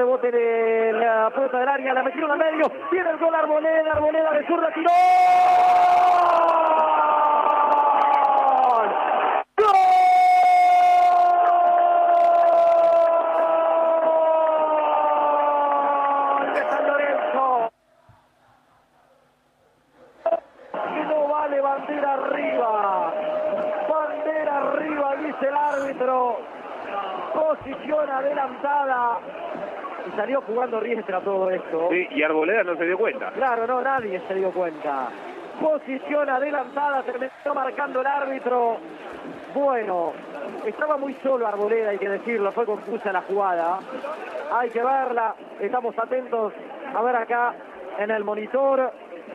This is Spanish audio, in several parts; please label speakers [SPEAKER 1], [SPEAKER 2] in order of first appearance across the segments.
[SPEAKER 1] rebote de la puerta del área, la metieron al medio, tiene el gol Arboleda de zurda, tiró. Bandera arriba, dice el árbitro. Posición adelantada. Y salió jugando Riestra todo esto.
[SPEAKER 2] Sí, y Arboleda no se dio cuenta.
[SPEAKER 1] Claro, no, nadie se dio cuenta. Posición adelantada, terminó marcando el árbitro. Bueno, estaba muy solo Arboleda, hay que decirlo, fue confusa la jugada. Hay que verla, estamos atentos a ver acá en el monitor.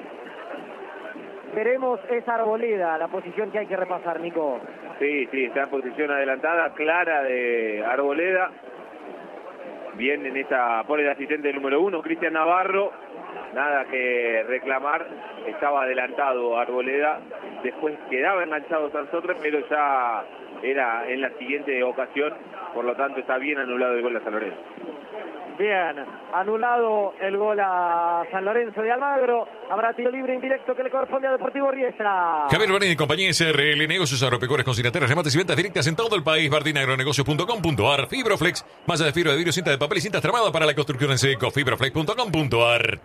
[SPEAKER 1] Veremos esa Arboleda, la posición que hay que repasar, Nico.
[SPEAKER 2] Sí, está en posición adelantada, clara de Arboleda. Bien en esta, por el asistente número 1, Cristian Navarro. Nada que reclamar, estaba adelantado Arboleda. Después quedaba enganchado Sansotre, pero ya era en la siguiente ocasión. Por lo tanto, está bien anulado el gol a San Lorenzo.
[SPEAKER 1] Bien, anulado el gol a San Lorenzo de Almagro. Habrá tiro libre indirecto que le corresponde a Deportivo Riestra.
[SPEAKER 3] Javier Bardini y compañía SRL, negocios agropecuarios con cinateras, remates y ventas directas en todo el país. bardinaagronegocios.com.ar. Fibroflex, malla de fibra de vidrio, cinta de papel y cinta tramada para la construcción en seco. Fibroflex.com.ar.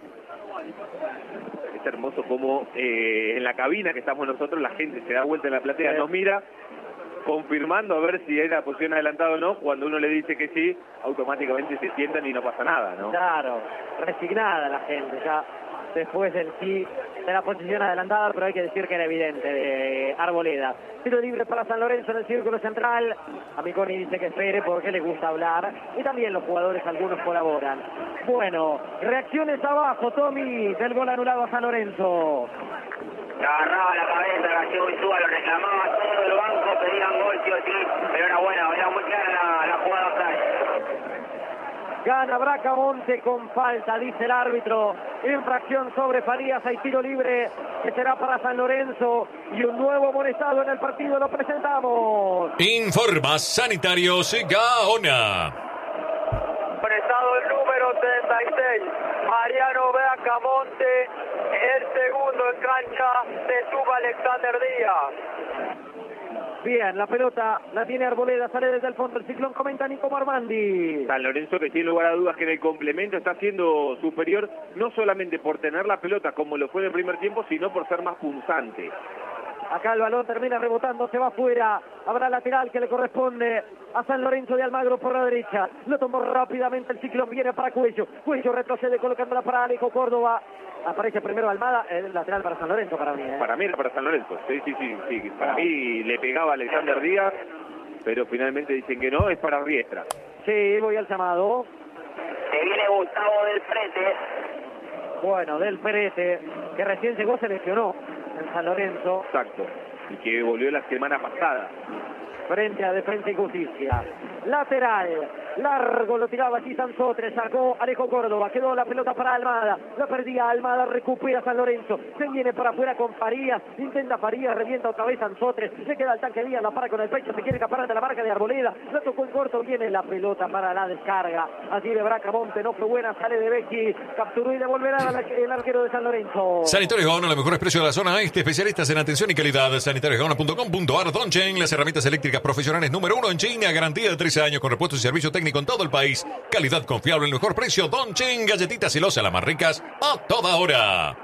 [SPEAKER 2] Es hermoso como en la cabina que estamos nosotros, la gente se da vuelta en la platea, nos mira, confirmando a ver si era posición adelantada o no. Cuando uno le dice que sí, automáticamente se sientan y no pasa nada, ¿no?
[SPEAKER 1] Claro, resignada la gente ya después del sí de la posición adelantada, pero hay que decir que era evidente de Arboleda. Tiro libre para San Lorenzo en el círculo central. Amiconi dice que espere porque le gusta hablar y también los jugadores, algunos colaboran. Bueno, reacciones abajo, Tommy, del gol anulado a San Lorenzo.
[SPEAKER 4] Agarraba la cabeza, Gallego Insúa, lo reclamaba todo el banco, pedían gol sí o sí, pero era buena, era muy clara la jugada offside.
[SPEAKER 1] Gana Bracamonte con falta, dice el árbitro. Infracción sobre Farías, hay tiro libre que será para San Lorenzo y un nuevo amonestado en el partido, lo presentamos.
[SPEAKER 3] Informa Sanitarios Gaona.
[SPEAKER 5] Amonestado el número 36, Mariano Bracamonte, el segundo en cancha de Tuba Alexander Díaz.
[SPEAKER 1] Bien, la pelota la tiene Arboleda, sale desde el fondo el Ciclón, comenta Nico Marmandi.
[SPEAKER 2] San Lorenzo, que sin lugar a dudas que en el complemento está siendo superior, no solamente por tener la pelota como lo fue en el primer tiempo, sino por ser más punzante.
[SPEAKER 1] Acá el balón termina rebotando, se va afuera. Habrá lateral que le corresponde a San Lorenzo de Almagro por la derecha. Lo tomó rápidamente el Ciclón, viene para Cuello. Cuello retrocede colocándola para Alejo Córdoba. Aparece primero Almada, el lateral para San Lorenzo para mí.
[SPEAKER 2] Para mí era para San Lorenzo, sí. Para mí le pegaba a Alexander Díaz, pero finalmente dicen que no, es para Riestra.
[SPEAKER 1] Sí, voy al llamado.
[SPEAKER 4] Se viene Gustavo del Frete.
[SPEAKER 1] Bueno, del Ferete, que recién llegó, se lesionó en San Lorenzo.
[SPEAKER 2] Exacto, y que volvió la semana pasada.
[SPEAKER 1] Frente a Defensa y Justicia. Lateral, largo, lo tiraba aquí Sansotre, sacó Alejo Córdoba, quedó la pelota para Almada, la perdía Almada, recupera San Lorenzo, se viene para afuera con Farías, intenta Farías, revienta otra vez Sansotre, se queda el tanque Díaz, la para con el pecho, se quiere escapar de la marca de Arboleda, la tocó en corto, viene la pelota para la descarga, así de Bracamonte, no fue buena, sale de Becchi, capturó y devolverá el arquero de San Lorenzo.
[SPEAKER 3] Sanitarios Gaona, los mejores precios de la zona este, especialistas en atención y calidad. Sanitariosgaona.com.ar. Donchen, las herramientas eléctricas profesionales número 1 en China, garantía de 13 años con repuestos y servicio técnico en todo el país. Calidad confiable, el mejor precio. Donchen, galletitas Silosa, las más ricas a toda hora.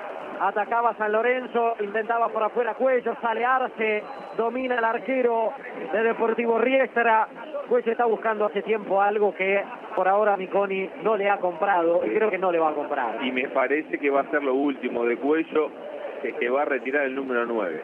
[SPEAKER 1] Atacaba San Lorenzo, intentaba por afuera Cuello, sale Arce, domina el arquero de Deportivo Riestra. Cuello está buscando hace tiempo algo que por ahora Miconi no le ha comprado y creo que no le va a comprar.
[SPEAKER 2] Y me parece que va a ser lo último de Cuello, que va a retirar el número 9.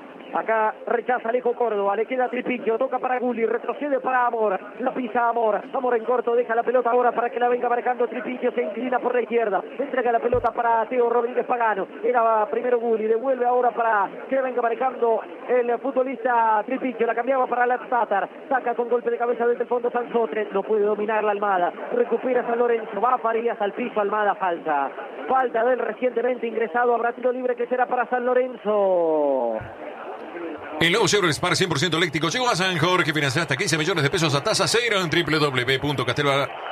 [SPEAKER 1] Acá rechaza Alejo Córdoba, le queda Tripicchio, toca para Gulli, retrocede para Amor, la pisa Amor en corto, deja la pelota ahora para que la venga marcando Tripicchio, se inclina por la izquierda, entrega la pelota para Teo Rodríguez Pagano, era primero Gulli, devuelve ahora para que la venga marcando el futbolista Tripicchio, la cambiaba para la Tatar, saca con golpe de cabeza desde el fondo Sansotre, no puede dominar la Almada, recupera San Lorenzo, va Farías al piso, Almada falta del recientemente ingresado, habrá tiro libre que será para San Lorenzo.
[SPEAKER 3] El nuevo Chevrolet Spark 100% eléctrico llegó a San Jorge, financiado hasta 15 millones de pesos a tasa cero en www.castelbarato